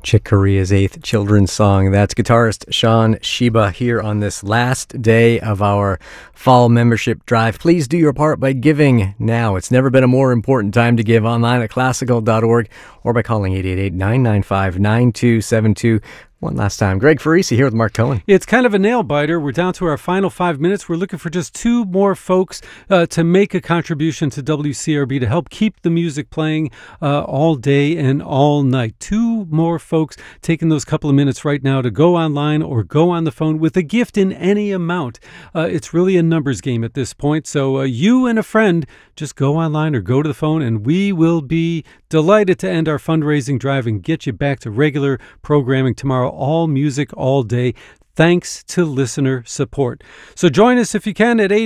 Chick Corea's 8th children's song. That's guitarist Sean Shiba here on this last day of our fall membership drive. Please do your part by giving now. It's never been a more important time to give online at classical.org or by calling 888-995-9272. One last time. Greg Farisi here with Mark Cohen. It's kind of a nail-biter. We're down to our final 5 minutes. We're looking for just two more folks to make a contribution to WCRB to help keep the music playing all day and all night. Two more folks taking those couple of minutes right now to go online or go on the phone with a gift in any amount. It's really a numbers game at this point. So you and a friend just go online or go to the phone, and we will be delighted to end our fundraising drive and get you back to regular programming tomorrow. All music, all day, thanks to listener support. So join us if you can at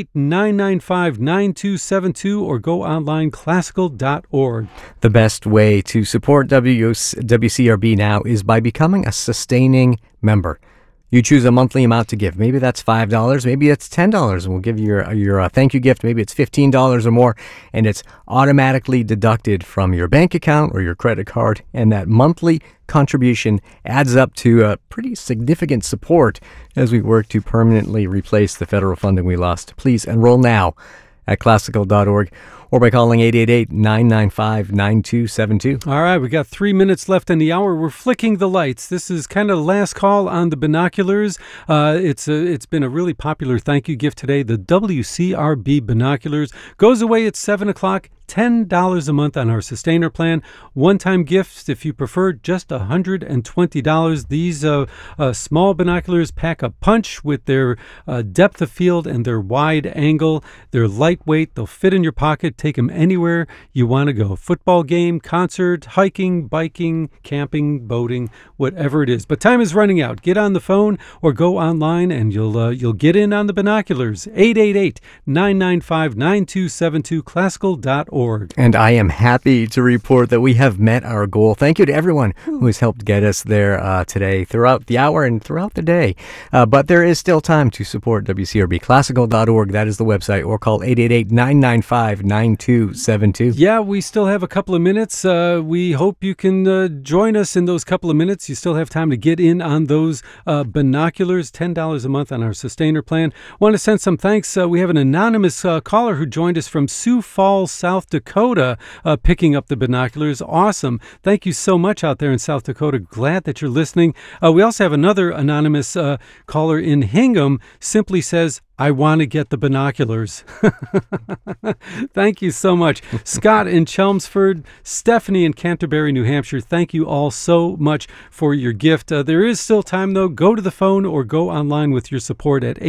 888-995-9272 or go online classical.org. The best way to support WCRB now is by becoming a sustaining member. You choose a monthly amount to give. Maybe that's $5, maybe it's $10, and we'll give you your thank you gift. Maybe it's $15 or more, and it's automatically deducted from your bank account or your credit card, and that monthly contribution adds up to a pretty significant support as we work to permanently replace the federal funding we lost. Please enroll now at classical.org or by calling 888-995-9272. All right, we got 3 minutes left in the hour. We're flicking the lights. This is kind of the last call on the binoculars. It's been a really popular thank you gift today. The WCRB binoculars goes away at 7 o'clock. $10 a month on our Sustainer plan. One-time gifts, if you prefer, just $120. These small binoculars pack a punch with their depth of field and their wide angle. They're lightweight. They'll fit in your pocket. Take them anywhere you want to go. Football game, concert, hiking, biking, camping, boating, whatever it is. But time is running out. Get on the phone or go online and you'll get in on the binoculars. 888-995-9272, classical.org. And I am happy to report that we have met our goal. Thank you to everyone who has helped get us there today, throughout the hour and throughout the day. But there is still time to support WCRB. Classical.org, that is the website, or call 888-995-9272. Yeah, we still have a couple of minutes. We hope you can join us in those couple of minutes. You still have time to get in on those binoculars, $10 a month on our Sustainer plan. Want to send some thanks. We have an anonymous caller who joined us from Sioux Falls, South Dakota, picking up the binoculars. Awesome. Thank you so much out there in South Dakota. Glad that you're listening. We also have another anonymous caller in Hingham, simply says, I want to get the binoculars. Thank you so much. Scott in Chelmsford, Stephanie in Canterbury, New Hampshire, thank you all so much for your gift. There is still time, though. Go to the phone or go online with your support at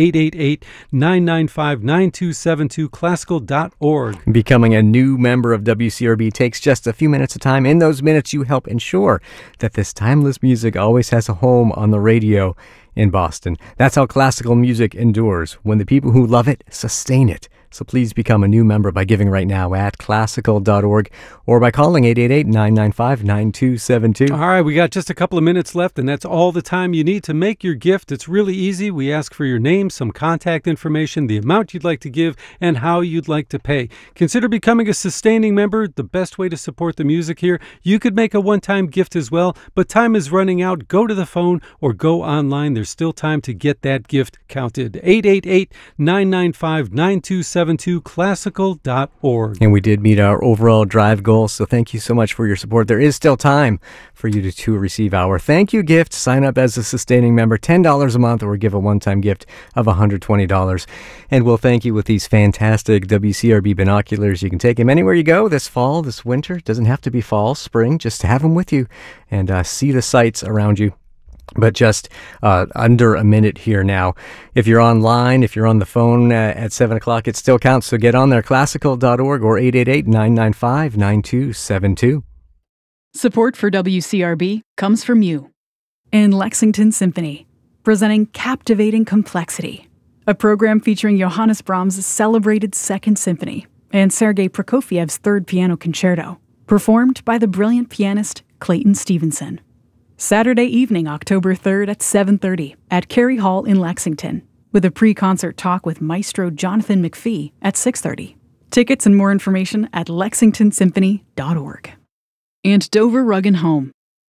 888-995-9272, classical.org. Becoming a new member of WCRB takes just a few minutes of time. In those minutes, you help ensure that this timeless music always has a home on the radio in Boston. That's how classical music endures, when the people who love it sustain it. So please become a new member by giving right now at classical.org or by calling 888-995-9272. All right, we got just a couple of minutes left, and that's all the time you need to make your gift. It's really easy. We ask for your name, some contact information, the amount you'd like to give, and how you'd like to pay. Consider becoming a sustaining member, the best way to support the music here. You could make a one-time gift as well, but time is running out. Go to the phone or go online. There's still time to get that gift counted. 888-995-9272. Classical.org. And we did meet our overall drive goal, so thank you so much for your support. There is still time for you to receive our thank you gift. Sign up as a sustaining member, $10 a month, or give a one-time gift of $120. And we'll thank you with these fantastic WCRB binoculars. You can take them anywhere you go this fall, this winter. It doesn't have to be fall, spring. Just have them with you and see the sights around you. But just under a minute here now. If you're online, if you're on the phone at 7 o'clock, it still counts. So get on there, classical.org or 888-995-9272. Support for WCRB comes from you and Lexington Symphony, presenting Captivating Complexity, a program featuring Johannes Brahms' celebrated Second Symphony and Sergei Prokofiev's Third Piano Concerto, performed by the brilliant pianist Clayton Stevenson. Saturday evening, October 3rd at 7:30 at Cary Hall in Lexington, with a pre-concert talk with Maestro Jonathan McPhee at 6:30. Tickets and more information at lexingtonsymphony.org. And Dover Rug & Home,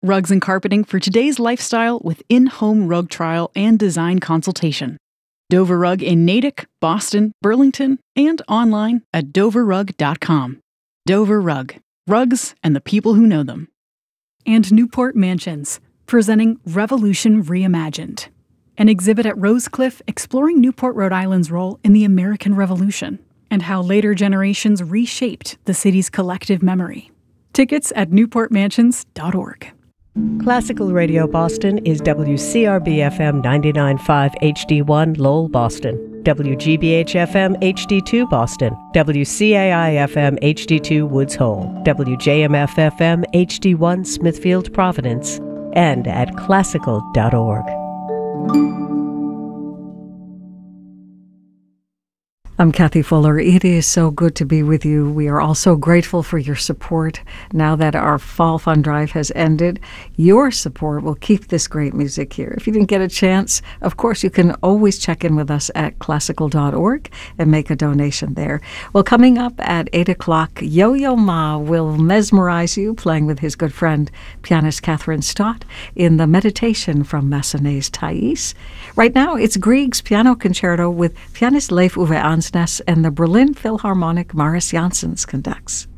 Rugs and carpeting for today's lifestyle with in-home rug trial and design consultation. Dover Rug in Natick, Boston, Burlington, and online at doverrug.com. Dover Rug. Rugs and the people who know them. And Newport Mansions, presenting Revolution Reimagined, an exhibit at Rosecliff exploring Newport, Rhode Island's role in the American Revolution and how later generations reshaped the city's collective memory. Tickets at newportmansions.org. Classical Radio Boston is WCRB-FM 99.5 HD1 Lowell, Boston, WGBH-FM HD2 Boston, WCAI-FM HD2 Woods Hole, WJMF-FM HD1 Smithfield, Providence, and at classical.org. I'm Kathy Fuller. It is so good to be with you. We are also grateful for your support. Now that our Fall Fund Drive has ended, your support will keep this great music here. If you didn't get a chance, of course, you can always check in with us at classical.org and make a donation there. Well, coming up at 8 o'clock, Yo-Yo Ma will mesmerize you, playing with his good friend, pianist Catherine Stott, in the Meditation from Massenet's Thais. Right now, it's Grieg's Piano Concerto with pianist Leif Uwe Ansnes and the Berlin Philharmonic Maris Janssens conducts.